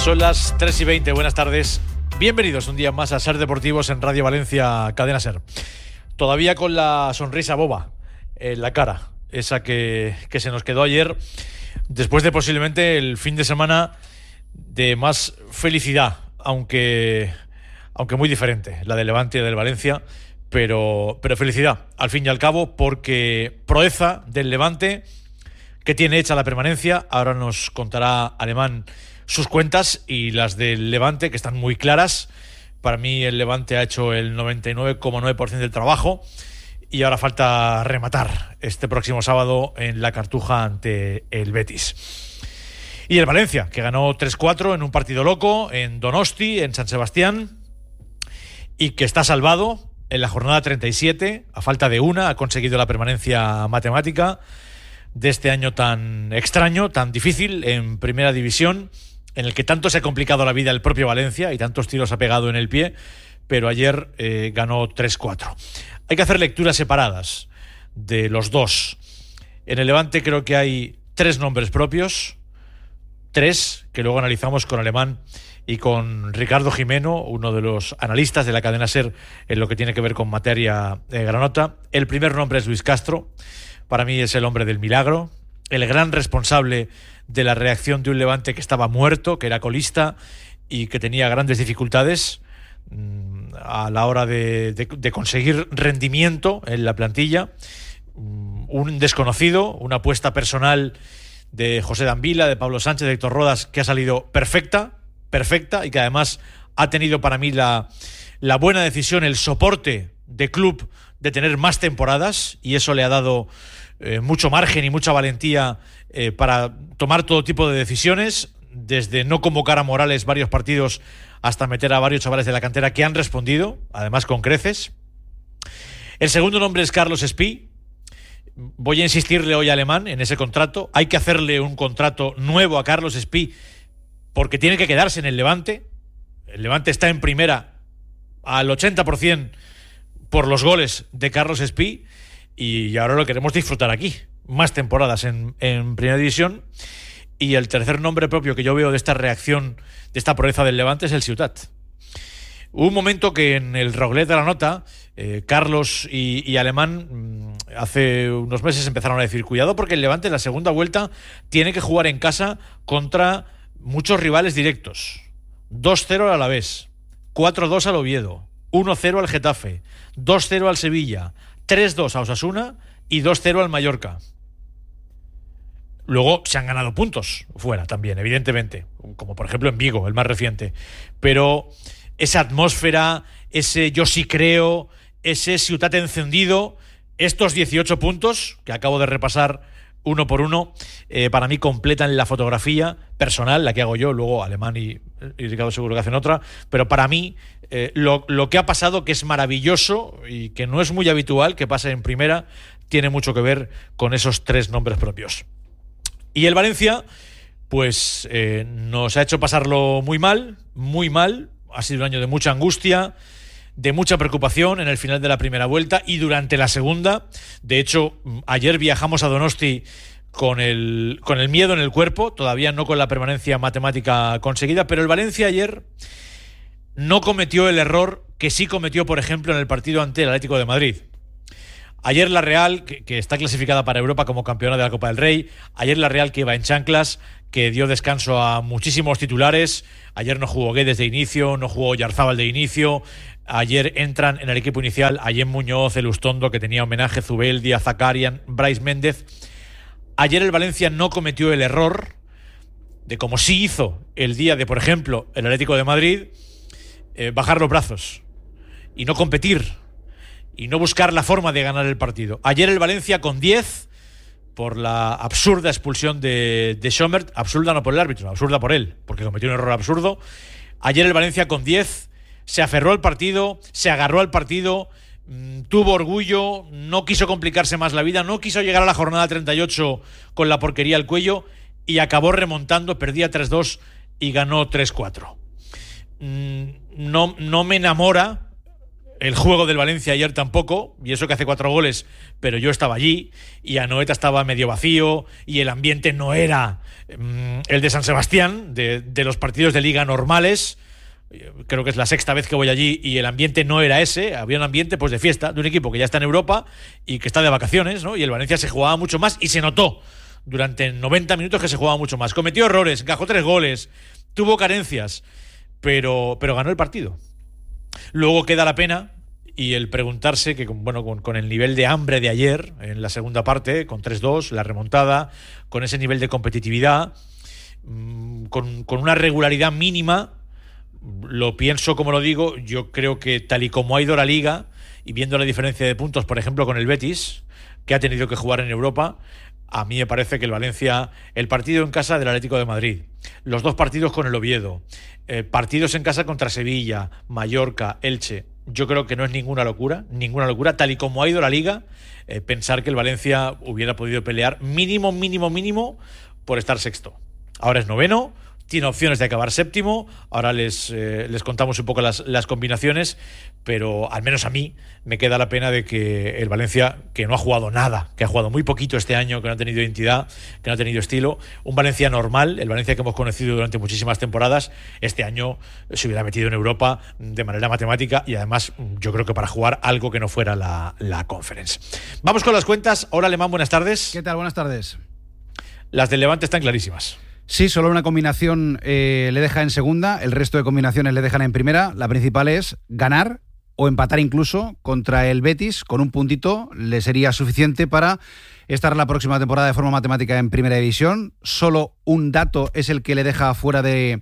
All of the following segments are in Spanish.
Son las 3:20, buenas tardes. Bienvenidos un día más a Ser Deportivos en Radio Valencia, Cadena Ser. Todavía con la sonrisa boba en la cara, esa que se nos quedó ayer, después de posiblemente el fin de semana de más felicidad, aunque muy diferente, la del Levante y del Valencia, pero felicidad, al fin y al cabo, porque proeza del Levante, que tiene hecha la permanencia. Ahora nos contará Alemán sus cuentas y las del Levante, que están muy claras. Para mí el Levante ha hecho el 99,9% del trabajo y ahora falta rematar este próximo sábado en la Cartuja ante el Betis. Y el Valencia, que ganó 3-4 en un partido loco en Donosti, en San Sebastián, y que está salvado en la jornada 37, a falta de una, ha conseguido la permanencia matemática de este año tan extraño, tan difícil en Primera División, en el que tanto se ha complicado la vida el propio Valencia y tantos tiros ha pegado en el pie, pero ayer ganó 3-4. Hay que hacer lecturas separadas de los dos. En el Levante creo que hay 3 nombres propios, 3 que luego analizamos con Alemán y con Ricardo Jimeno, uno de los analistas de la cadena SER en lo que tiene que ver con materia granota. El primer nombre es Luis Castro. Para mí es el hombre del milagro, el gran responsable de la reacción de un Levante que estaba muerto, que era colista y que tenía grandes dificultades a la hora de conseguir rendimiento en la plantilla. Un desconocido, una apuesta personal de José Dambila, de Pablo Sánchez, de Héctor Rodas, que ha salido perfecta, y que además ha tenido para mí la buena decisión, el soporte de club de tener más temporadas, y eso le ha dado mucho margen y mucha valentía para tomar todo tipo de decisiones, desde no convocar a Morales varios partidos hasta meter a varios chavales de la cantera que han respondido, además con creces. El segundo nombre es Carlos Espí. Voy a insistirle hoy a Alemán en ese contrato. Hay que hacerle un contrato nuevo a Carlos Espí porque tiene que quedarse en el Levante. El Levante está en primera al 80% por los goles de Carlos Espí y ahora lo queremos disfrutar aquí. Más temporadas en Primera División. Y el tercer nombre propio que yo veo de esta reacción, de esta proeza del Levante, es el Ciutat. Hubo un momento que en el Roulette de la Nota, Carlos y Alemán hace unos meses empezaron a decir: cuidado, porque el Levante en la segunda vuelta tiene que jugar en casa contra muchos rivales directos. 2-0 al Alavés, 4-2 al Oviedo, 1-0 al Getafe, 2-0 al Sevilla, 3-2 a Osasuna y 2-0 al Mallorca. Luego se han ganado puntos fuera también, evidentemente, como por ejemplo en Vigo, el más reciente. Pero esa atmósfera, ese yo sí creo, ese Ciutat encendido, estos 18 puntos que acabo de repasar uno por uno, para mí completan la fotografía personal, la que hago yo, luego Alemán y Ricardo seguro que hacen otra, pero para mí lo que ha pasado, que es maravilloso y que no es muy habitual que pase en primera, tiene mucho que ver con esos 3 nombres propios. Y el Valencia, pues nos ha hecho pasarlo muy mal, ha sido un año de mucha angustia, de mucha preocupación en el final de la primera vuelta y durante la segunda. De hecho, ayer viajamos a Donosti con el miedo en el cuerpo, todavía no con la permanencia matemática conseguida, pero el Valencia ayer no cometió el error que sí cometió, por ejemplo, en el partido ante el Atlético de Madrid. Ayer la Real, que está clasificada para Europa como campeona de la Copa del Rey, ayer la Real que iba en chanclas, que dio descanso a muchísimos titulares. Ayer no jugó Guedes de inicio, no jugó Oyarzábal de inicio. Ayer entran en el equipo inicial Ayem Muñoz, Elustondo, que tenía homenaje, Zubeldia, Zakarian, Brais Méndez. Ayer el Valencia no cometió el error de, como sí hizo el día de, por ejemplo, el Atlético de Madrid, bajar los brazos y no competir y no buscar la forma de ganar el partido. Ayer el Valencia con 10 por la absurda expulsión de Schommert, absurda no por el árbitro, absurda por él, porque cometió un error absurdo. Ayer el Valencia con 10 se aferró al partido, se agarró al partido, tuvo orgullo, no quiso complicarse más la vida, no quiso llegar a la jornada 38 con la porquería al cuello y acabó remontando, perdía 3-2 y ganó 3-4. No me enamora El juego del Valencia ayer tampoco, y eso que hace 4 goles, pero yo estaba allí, y Anoeta estaba medio vacío, y el ambiente no era el de San Sebastián, de los partidos de liga normales. Creo que es la 6ª vez que voy allí y el ambiente no era ese. Había un ambiente pues de fiesta, de un equipo que ya está en Europa y que está de vacaciones, ¿no? Y el Valencia se jugaba mucho más y se notó durante 90 minutos que se jugaba mucho más. Cometió errores, encajó 3 goles, tuvo carencias, pero ganó el partido. Luego queda la pena y el preguntarse que, bueno, con el nivel de hambre de ayer en la segunda parte, con 3-2, la remontada, con ese nivel de competitividad, con una regularidad mínima. Lo pienso como lo digo, yo creo que tal y como ha ido la Liga y viendo la diferencia de puntos, por ejemplo con el Betis, que ha tenido que jugar en Europa, a mí me parece que el Valencia, el partido en casa del Atlético de Madrid, los 2 partidos con el Oviedo, partidos en casa contra Sevilla, Mallorca, Elche, yo creo que no es ninguna locura, tal y como ha ido la Liga, pensar que el Valencia hubiera podido pelear mínimo por estar sexto. Ahora es 9º, tiene opciones de acabar 7º, ahora les contamos un poco las combinaciones, pero al menos a mí me queda la pena de que el Valencia, que no ha jugado nada, que ha jugado muy poquito este año, que no ha tenido identidad, que no ha tenido estilo, un Valencia normal, el Valencia que hemos conocido durante muchísimas temporadas, este año se hubiera metido en Europa de manera matemática y además yo creo que para jugar algo que no fuera la Conference. Vamos con las cuentas. Hola Alemán, buenas tardes. ¿Qué tal? Buenas tardes. Las del Levante están clarísimas. Sí, solo una combinación le deja en segunda, el resto de combinaciones le dejan en primera. La principal es ganar o empatar incluso contra el Betis. Con un puntito le sería suficiente para estar la próxima temporada de forma matemática en primera división. Solo un dato es el que le deja fuera de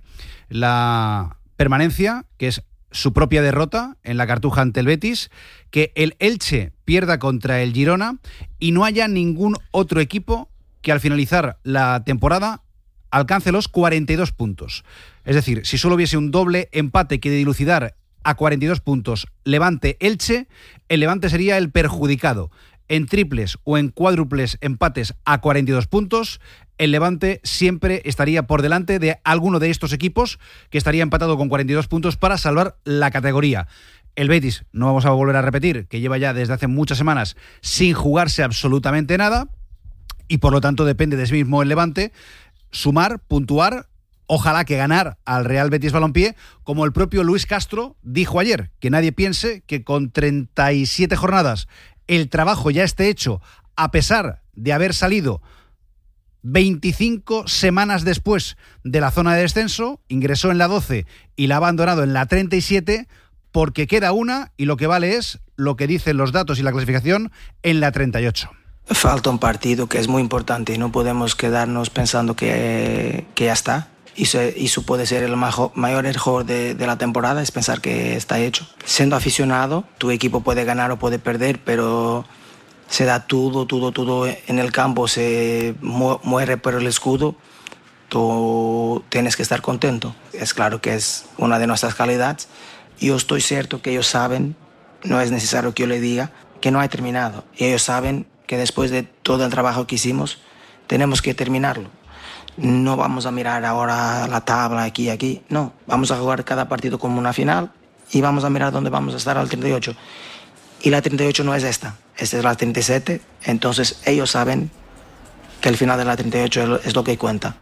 la permanencia, que es su propia derrota en la Cartuja ante el Betis, que el Elche pierda contra el Girona y no haya ningún otro equipo que al finalizar la temporada alcance los 42 puntos. Es decir, si solo hubiese un doble empate que dilucidar a 42 puntos Levante-Elche, el Levante sería el perjudicado. En triples o en cuádruples empates a 42 puntos, el Levante siempre estaría por delante de alguno de estos equipos que estaría empatado con 42 puntos para salvar la categoría. El Betis, no vamos a volver a repetir, que lleva ya desde hace muchas semanas sin jugarse absolutamente nada y por lo tanto depende de sí mismo el Levante sumar, puntuar, ojalá que ganar al Real Betis Balompié, como el propio Luis Castro dijo ayer, que nadie piense que con 37 jornadas el trabajo ya esté hecho, a pesar de haber salido 25 semanas después de la zona de descenso, ingresó en la 12 y la ha abandonado en la 37, porque queda una y lo que vale es lo que dicen los datos y la clasificación en la 38. Falta un partido que es muy importante y no podemos quedarnos pensando que ya está. Y eso puede ser el mayor error de la temporada, es pensar que está hecho. Siendo aficionado, tu equipo puede ganar o puede perder, pero se da todo en el campo, se muere por el escudo. Tú tienes que estar contento. Es claro que es una de nuestras calidades. Yo estoy cierto que ellos saben, no es necesario que yo le diga, que no ha terminado. Y ellos saben que después de todo el trabajo que hicimos, tenemos que terminarlo. No vamos a mirar ahora la tabla aquí y aquí, no. Vamos a jugar cada partido como una final y vamos a mirar dónde vamos a estar al 38. Y la 38 no es esta es la 37, entonces ellos saben que el final de la 38 es lo que cuenta.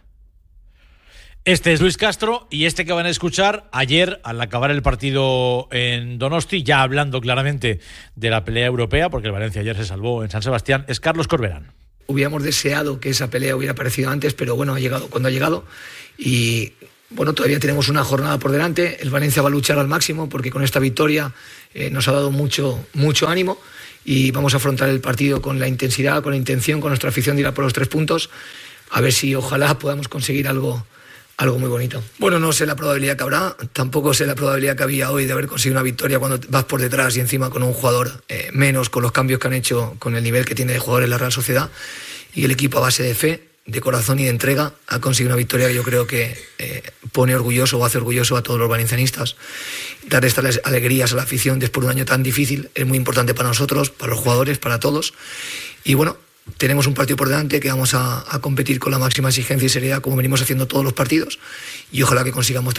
Este es Luis Castro y este que van a escuchar ayer al acabar el partido en Donosti, ya hablando claramente de la pelea europea, porque el Valencia ayer se salvó en San Sebastián, es Carlos Corberán. Hubiéramos deseado que esa pelea hubiera aparecido antes, pero bueno, ha llegado cuando ha llegado y bueno, todavía tenemos una jornada por delante. El Valencia va a luchar al máximo porque con esta victoria nos ha dado mucho ánimo y vamos a afrontar el partido con la intensidad, con la intención, con nuestra afición de ir a por los 3 puntos, a ver si ojalá podamos conseguir algo muy bonito. Bueno, no sé la probabilidad que habrá, tampoco sé la probabilidad que había hoy de haber conseguido una victoria cuando vas por detrás y encima con un jugador menos, con los cambios que han hecho, con el nivel que tiene de jugadores la Real Sociedad, y el equipo a base de fe, de corazón y de entrega ha conseguido una victoria que yo creo que pone orgulloso o hace orgulloso a todos los valencianistas. Dar estas alegrías a la afición después de un año tan difícil es muy importante para nosotros, para los jugadores, para todos, y bueno, tenemos un partido por delante que vamos a competir con la máxima exigencia y seriedad como venimos haciendo todos los partidos y ojalá que consigamos